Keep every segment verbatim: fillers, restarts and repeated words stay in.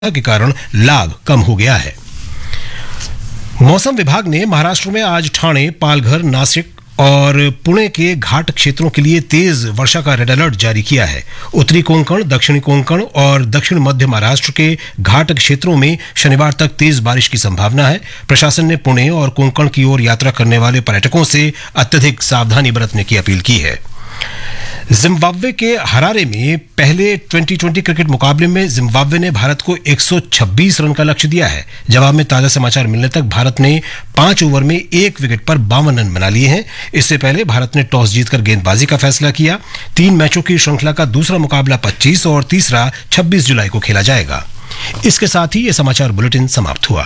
के कारण लाभ कम हो गया है। मौसम विभाग ने महाराष्ट्र में आज ठाणे, पालघर, नासिक और पुणे के घाट क्षेत्रों के लिए तेज वर्षा का रेड अलर्ट जारी किया है। उत्तरी कोंकण, दक्षिणी कोंकण और दक्षिण मध्य महाराष्ट्र के घाट क्षेत्रों में शनिवार तक तेज बारिश की संभावना है। प्रशासन ने पुणे और कोंकण की ओर यात्रा करने वाले पर्यटकों से अत्यधिक सावधानी बरतने की अपील की है। जिम्बाब्वे के हरारे में पहले ट्वेंटी ट्वेंटी क्रिकेट मुकाबले में जिम्बाब्वे ने भारत को एक सौ छब्बीस रन का लक्ष्य दिया है। जवाब में ताजा समाचार मिलने तक भारत ने पांच ओवर में एक विकेट पर बावन रन बना लिए हैं। इससे पहले भारत ने टॉस जीतकर गेंदबाजी का फैसला किया। तीन मैचों की श्रृंखला का दूसरा मुकाबला पच्चीस और तीसरा छब्बीस जुलाई को खेला जाएगा। इसके साथ ही ये समाचार बुलेटिन समाप्त हुआ।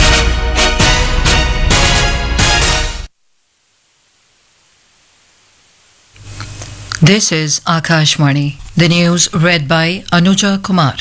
This is Akashvani. The news read by Anuja Kumar.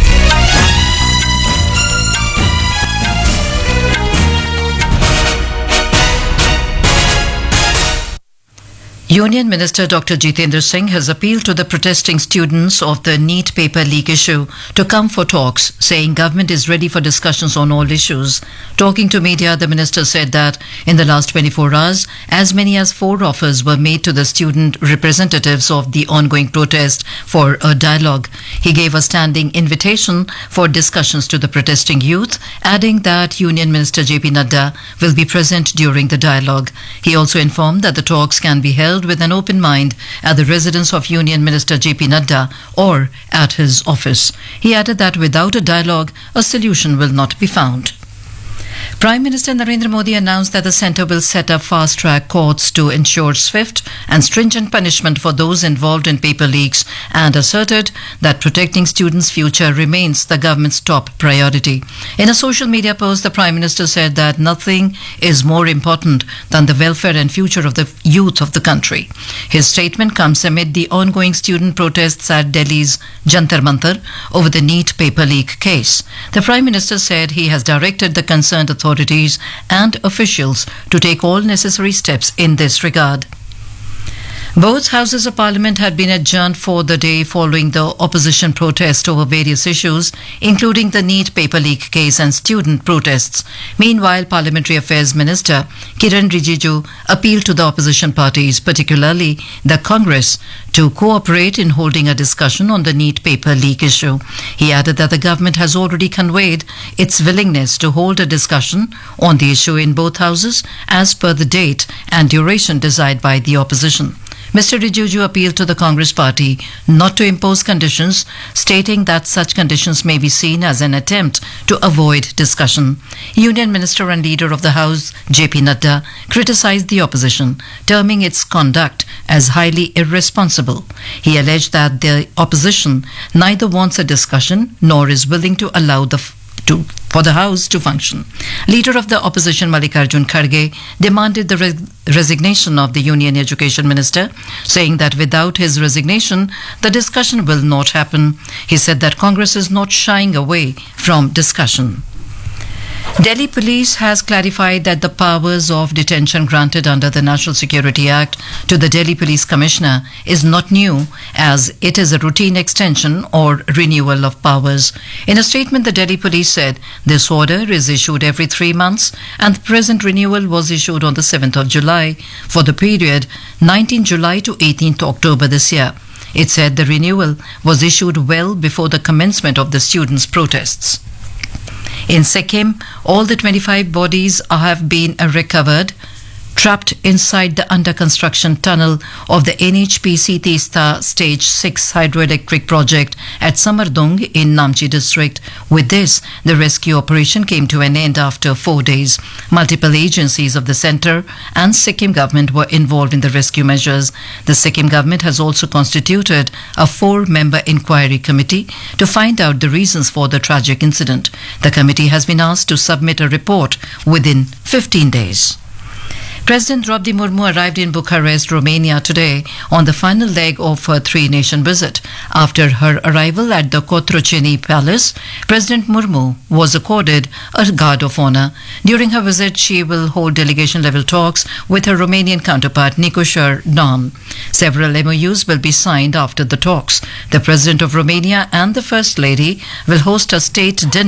Union Minister Doctor Jitendra Singh has appealed to the protesting students of the NEET paper leak issue to come for talks, saying government is ready for discussions on all issues. Talking to media, the minister said that in the last twenty-four hours, as many as four offers were made to the student representatives of the ongoing protest for a dialogue. He gave a standing invitation for discussions to the protesting youth, adding that Union Minister J P Nadda will be present during the dialogue. He also informed that the talks can be held with an open mind at the residence of Union Minister J P Nadda or at his office. He added that without a dialogue, a solution will not be found. Prime Minister Narendra Modi announced that the centre will set up fast-track courts to ensure swift and stringent punishment for those involved in paper leaks, and asserted that protecting students' future remains the government's top priority. In a social media post, the Prime Minister said that nothing is more important than the welfare and future of the youth of the country. His statement comes amid the ongoing student protests at Delhi's Jantar Mantar over the NEET paper leak case. The Prime Minister said he has directed the concerned authorities and officials to take all necessary steps in this regard. Both houses of parliament had been adjourned for the day following the opposition protest over various issues, including the NEET paper leak case and student protests. Meanwhile, Parliamentary Affairs Minister Kiran Rijiju appealed to the opposition parties, particularly the Congress, to cooperate in holding a discussion on the NEET paper leak issue. He added that the government has already conveyed its willingness to hold a discussion on the issue in both houses as per the date and duration desired by the opposition. Mister Rijiju appealed to the Congress party not to impose conditions, stating that such conditions may be seen as an attempt to avoid discussion. Union Minister and Leader of the House, J P Nadda, criticized the opposition, terming its conduct as highly irresponsible. He alleged that the opposition neither wants a discussion nor is willing to allow the To, for the House to function. Leader of the opposition Mallikarjun Kharge demanded the re- resignation of the Union Education Minister, saying that without his resignation, the discussion will not happen. He said that Congress is not shying away from discussion. Delhi Police has clarified that the powers of detention granted under the National Security Act to the Delhi Police Commissioner is not new, as it is a routine extension or renewal of powers. In a statement, the Delhi Police said this order is issued every three months and the present renewal was issued on the seventh of July for the period nineteenth July to eighteenth October this year. It said the renewal was issued well before the commencement of the students' protests. In Sikkim, all the twenty-five bodies have been recovered, trapped inside the under-construction tunnel of the N H P C Teesta Stage six hydroelectric project at Samardung in Namchi district. With this, the rescue operation came to an end after four days. Multiple agencies of the centre and Sikkim government were involved in the rescue measures. The Sikkim government has also constituted a four-member inquiry committee to find out the reasons for the tragic incident. The committee has been asked to submit a report within fifteen days. President Draupadi Murmu arrived in Bucharest, Romania today on the final leg of her three-nation visit. After her arrival at the Cotroceni Palace, President Murmu was accorded a guard of honor. During her visit, she will hold delegation-level talks with her Romanian counterpart Nicușor Dan. Several M O Us will be signed after the talks. The President of Romania and the First Lady will host a state dinner